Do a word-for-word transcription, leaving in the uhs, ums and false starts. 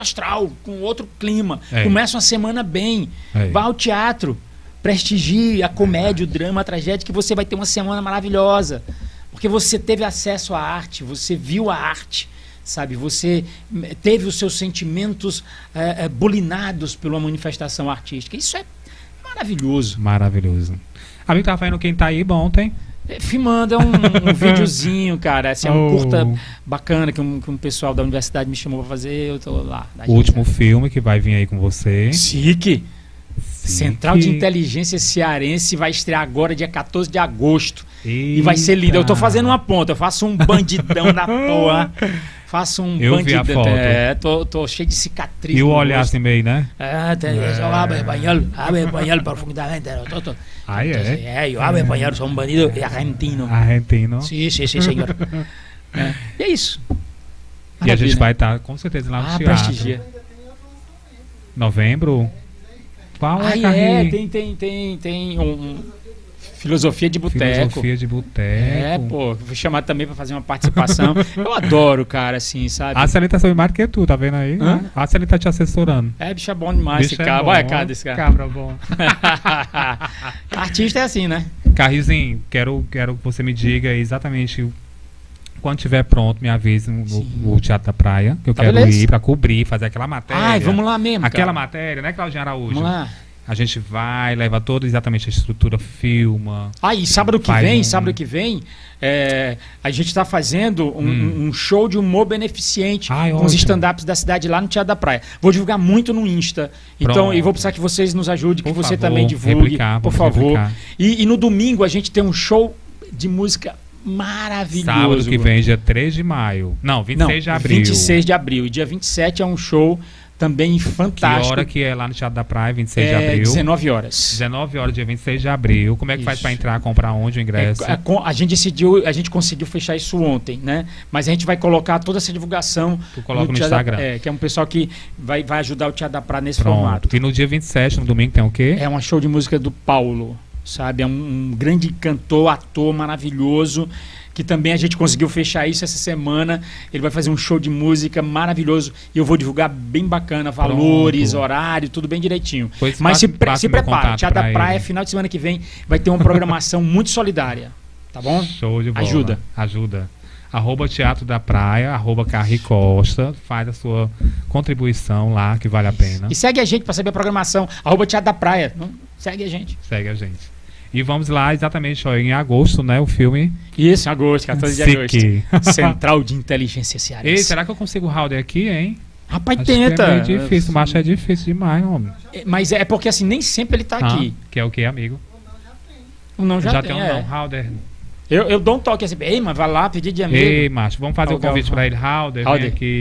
astral, com outro clima. É. Começa uma semana bem. É. Vá ao teatro. Prestigie a comédia, o drama, a tragédia, que você vai ter uma semana maravilhosa. Porque você teve acesso à arte, você viu a arte, sabe? Você teve os seus sentimentos é, é, bulinados pela manifestação artística. Isso é maravilhoso. Maravilhoso. Amigo, tava vendo quem tá aí bom, tem? Filmando, é um, um videozinho, cara. Assim, é um Oh. curta bacana que um, que um pessoal da universidade me chamou pra fazer. Eu tô lá. O último filme que vai vir aí com você. Chique. Sim. Central de Inteligência Cearense vai estrear agora, dia quatorze de agosto. Eita. E vai ser lindo. Eu tô fazendo uma ponta, eu faço um bandidão da porra. Faço um Eu vi a bandidão. foto. É, tô, tô cheio de cicatriz. E o no olhar rosto. assim meio, né? É, tem, eu hablo espanhol, hablo espanhol profundamente. Eu tô- Ah, Entonces, é? é, eu hablo espanhol, sou um bandido argentino. Argentino. Sim, sim, sim, senhor. É. E é isso. E a gente Maravilha. vai estar com certeza lá no Ah, teatro. prestigia. Novembro? Qual é, Ah, é, Carri? tem, tem, tem, tem um, um- filosofia de boteco. Filosofia de boteco. É, pô, vou chamar também pra fazer uma participação. Eu adoro, cara, assim, sabe? A Celita sabe mais do que tu, tá vendo aí? Hã? A Celita te assessorando. É, bicho é bom demais Bicho esse é cara. bom. Olha a cara desse cara. Cabra bom. Artista é assim, né? Carrizinho, quero, quero que você me diga exatamente o- quando tiver pronto, me avise no, Sim. no Teatro da Praia, que eu Tá quero beleza. ir pra cobrir, fazer aquela matéria. Ai, vamos lá mesmo, Aquela cara. matéria, né, Claudinha Araújo? Vamos lá. A gente vai, leva toda exatamente a estrutura, filma. Ah, e sábado que Faz vem, um- sábado que vem, é, a gente tá fazendo um, Hum. um show de humor beneficente Ai, com os ótimo. stand-ups da cidade lá no Teatro da Praia. Vou divulgar muito no Insta. Então, Pronto. e vou precisar que vocês nos ajudem, que Por você favor, também divulgue, replicar, por vamos favor. replicar. E, e no domingo a gente tem um show de música maravilhoso. Sábado que vem, dia três de maio. Não, vinte e seis de abril. vinte e seis de abril. E dia vinte e sete é um show também Que fantástico. hora que é lá no Teatro da Praia, vinte e seis de é abril? dezenove horas. dezenove horas, dia vinte e seis de abril. Como é que faz Isso. pra entrar, comprar onde o ingresso? É, a, com- a gente decidiu, a gente conseguiu fechar isso ontem, né? Mas a gente vai colocar toda essa divulgação Tu coloca no Teatro da- Instagram. é, que é um pessoal que vai, vai ajudar o Teatro da Praia nesse formato. Pronto. E no dia vinte e sete, no domingo, tem o quê? É um show de música do Paulo, sabe? É um, um grande cantor, ator maravilhoso, que também a gente conseguiu fechar isso essa semana. Ele vai fazer um show de música maravilhoso e eu vou divulgar bem bacana, valores, Pronto. horário, tudo bem direitinho. Pois Mas se, passa- pre- passa se meu prepara, contato Teatro da pra Praia, ele. final de semana que vem, vai ter uma programação muito solidária, tá bom? Show de bola. Ajuda. Ajuda. Arroba Teatro da Praia, arroba Carri Costa. Faz a sua contribuição lá, que vale a pena. E segue a gente pra saber a programação, arroba Teatro da Praia, não? Segue a gente. Segue a gente. E vamos lá exatamente ó, em agosto, né? O filme. Isso, em agosto, quatorze de Sique. agosto. Central de Inteligência Ei, Cearense. será que eu consigo o Halder aqui, hein? Rapaz, Acho que tenta. é meio difícil, mas é difícil demais, homem. É, Mas é porque assim, nem sempre ele tá Ah, aqui. que é o que, amigo? O não já, Já, tem, tem um é. não, Halder. Eu, eu dou um toque assim, ei, mas vai lá pedir de amigo. Ei, macho, vamos fazer o Qual que é o- convite pra ele. Halder, vem Halder. aqui.